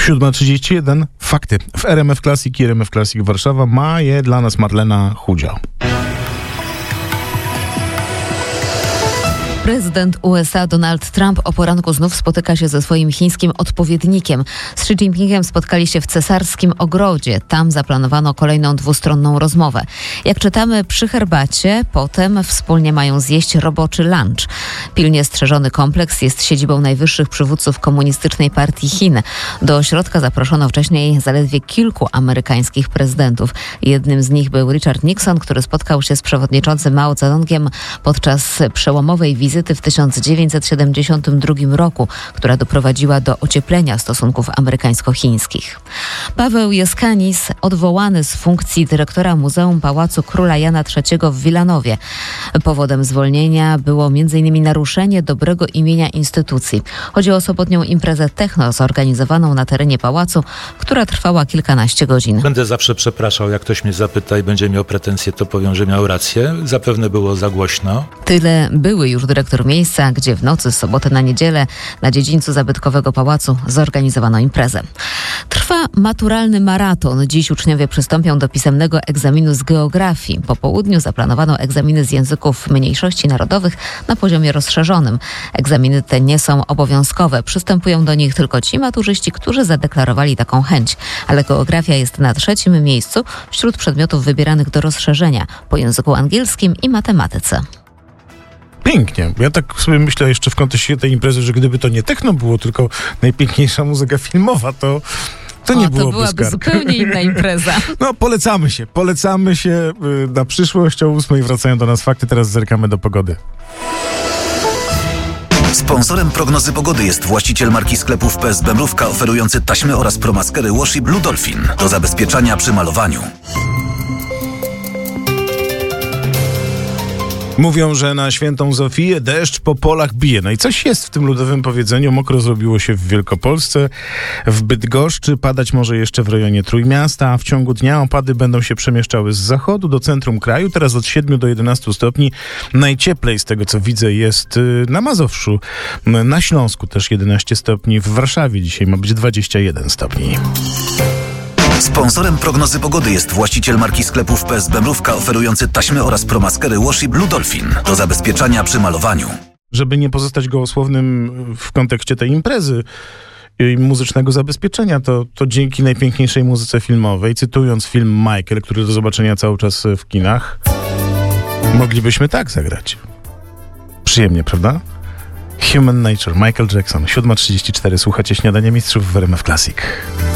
7:31. Fakty. W RMF Classic i RMF Classic Warszawa ma je dla nas Marlena Chudzio. Prezydent USA Donald Trump o poranku znów spotyka się ze swoim chińskim odpowiednikiem. Z Xi Jinpingiem spotkali się w Cesarskim Ogrodzie. Tam zaplanowano kolejną dwustronną rozmowę. Jak czytamy przy herbacie, potem wspólnie mają zjeść roboczy lunch. Pilnie strzeżony kompleks jest siedzibą najwyższych przywódców Komunistycznej Partii Chin. Do ośrodka zaproszono wcześniej zaledwie kilku amerykańskich prezydentów. Jednym z nich był Richard Nixon, który spotkał się z przewodniczącym Mao Zedongiem podczas przełomowej wizyty w 1972 roku, która doprowadziła do ocieplenia stosunków amerykańsko-chińskich. Paweł Jeskanis odwołany z funkcji dyrektora Muzeum Pałacu Króla Jana III w Wilanowie. Powodem zwolnienia było m.in. naruszenie dobrego imienia instytucji. Chodzi o sobotnią imprezę techno zorganizowaną na terenie pałacu, która trwała kilkanaście godzin. Będę zawsze przepraszał, jak ktoś mnie zapyta i będzie miał pretensje, to powiem, że miał rację. Zapewne było za głośno. Tyle były już dyrektor miejsca, gdzie w nocy z soboty na niedzielę na dziedzińcu zabytkowego pałacu zorganizowano imprezę. Trwa maturalny maraton. Dziś uczniowie przystąpią do pisemnego egzaminu z geografii. Po południu zaplanowano egzaminy z języków mniejszości narodowych na poziomie rozszerzonym. Egzaminy te nie są obowiązkowe. Przystępują do nich tylko ci maturzyści, którzy zadeklarowali taką chęć. Ale geografia jest na 3. miejscu wśród przedmiotów wybieranych do rozszerzenia po języku angielskim i matematyce. Pięknie. Ja tak sobie myślę jeszcze w kontekście tej imprezy, że gdyby to nie techno było, tylko najpiękniejsza muzyka filmowa, to nie byłoby to byłaby zupełnie inna impreza. No, polecamy się na przyszłość. O 8:00 wracają do nas fakty. Teraz zerkamy do pogody. Sponsorem prognozy pogody jest właściciel marki sklepów PSB Mrówka, oferujący taśmy oraz promaskery Washi Blue Dolphin do zabezpieczania przy malowaniu. Mówią, że na Świętą Zofię deszcz po polach bije. No i coś jest w tym ludowym powiedzeniu. Mokro zrobiło się w Wielkopolsce, w Bydgoszczy, padać może jeszcze w rejonie Trójmiasta, a w ciągu dnia opady będą się przemieszczały z zachodu do centrum kraju. Teraz od 7 do 11 stopni. Najcieplej z tego, co widzę, jest na Mazowszu. Na Śląsku też 11 stopni. W Warszawie dzisiaj ma być 21 stopni. Sponsorem prognozy pogody jest właściciel marki sklepów PSB Mrówka, oferujący taśmy oraz promaskery Washi Blue Dolphin do zabezpieczania przy malowaniu. Żeby nie pozostać gołosłownym w kontekście tej imprezy i muzycznego zabezpieczenia, to dzięki najpiękniejszej muzyce filmowej, cytując film Michael, który do zobaczenia cały czas w kinach, moglibyśmy tak zagrać. Przyjemnie, prawda? Human Nature, Michael Jackson, 7:34. Słuchacie Śniadania Mistrzów w RMF Classic.